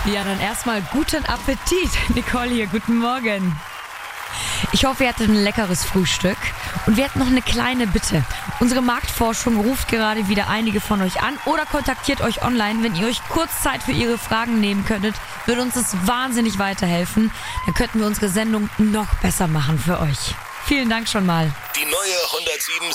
Ja, dann erstmal guten Appetit. Nicole hier, guten Morgen. Ich hoffe, ihr hattet ein leckeres Frühstück. Und wir hätten noch eine kleine Bitte. Unsere Marktforschung ruft gerade wieder einige von euch an oder kontaktiert euch online. Wenn ihr euch kurz Zeit für ihre Fragen nehmen könntet, würde uns das wahnsinnig weiterhelfen. Dann könnten wir unsere Sendung noch besser machen für euch. Vielen Dank schon mal. Die neue 107